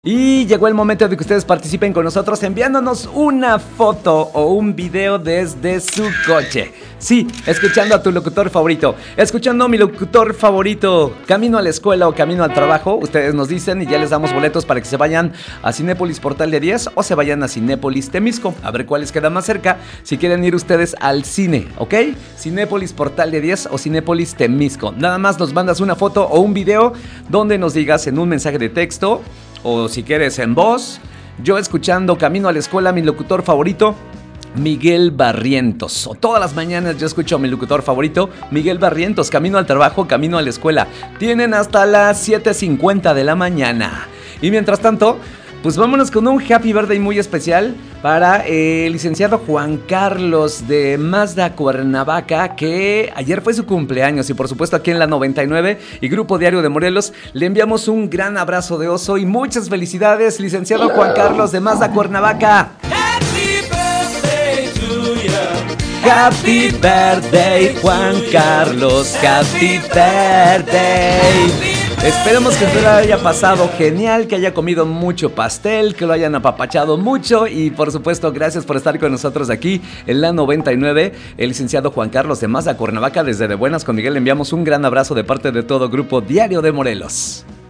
Y llegó el momento de que ustedes participen con nosotros enviándonos una foto o un video desde su coche. Sí, escuchando a tu locutor favorito, escuchando a mi locutor favorito, camino a la escuela o camino al trabajo. Ustedes nos dicen y ya les damos boletos para que se vayan a Cinépolis Portal de 10 o se vayan a Cinépolis Temisco. A ver cuál les queda más cerca si quieren ir ustedes al cine, ¿ok? Cinépolis Portal de 10 o Cinépolis Temisco. Nada más nos mandas una foto o un video donde nos digas en un mensaje de texto, o si quieres en voz, yo escuchando camino a la escuela, mi locutor favorito, Miguel Barrientos. O todas las mañanas yo escucho a mi locutor favorito, Miguel Barrientos, camino al trabajo, camino a la escuela. Tienen hasta las 7:50 de la mañana. Y mientras tanto, pues vámonos con un Happy Birthday muy especial para el licenciado Juan Carlos de Mazda Cuernavaca, que ayer fue su cumpleaños y por supuesto aquí en la 99 y Grupo Diario de Morelos le enviamos un gran abrazo de oso y muchas felicidades, licenciado Juan Carlos de Mazda Cuernavaca. Happy birthday to you. Happy birthday, Juan Carlos. Happy birthday. Esperemos que usted haya pasado genial, que haya comido mucho pastel, que lo hayan apapachado mucho y por supuesto gracias por estar con nosotros aquí en la 99. El licenciado Juan Carlos de Mazda Cuernavaca, desde De Buenas con Miguel le enviamos un gran abrazo de parte de todo Grupo Diario de Morelos.